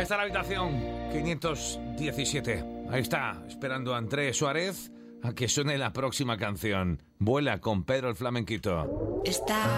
está la habitación 517. Ahí está, esperando a Andrés Suárez a que suene la próxima canción. Vuela con Pedro el Flamenquito. Está